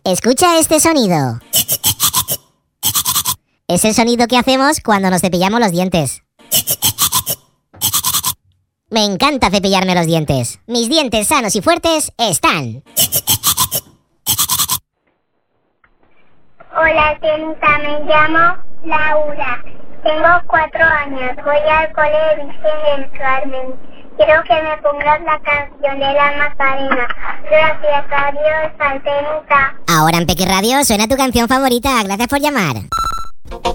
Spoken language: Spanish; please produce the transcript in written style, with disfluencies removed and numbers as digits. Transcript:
Escucha este sonido. Es el sonido que hacemos cuando nos cepillamos los dientes. Me encanta cepillarme los dientes. Mis dientes sanos y fuertes están. Hola, Tenita, me llamo Laura. Tengo 4 años. Voy al cole de Virgen del Carmen. Quiero que me pongas la canción de la Macarena. Gracias, adiós, Tenita. Ahora en Peque Radio suena tu canción favorita. Gracias por llamar.